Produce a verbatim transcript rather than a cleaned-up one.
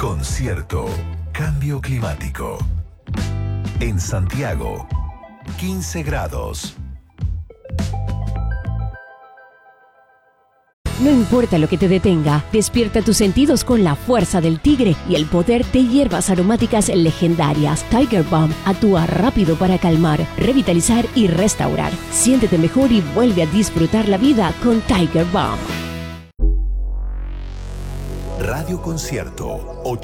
Concierto Cambio Climático. En Santiago, quince grados. No importa lo que te detenga, despierta tus sentidos con la fuerza del tigre y el poder de hierbas aromáticas legendarias. Tiger Balm actúa rápido para calmar, revitalizar y restaurar. Siéntete mejor y vuelve a disfrutar la vida con Tiger Balm. Radio Concierto ochenta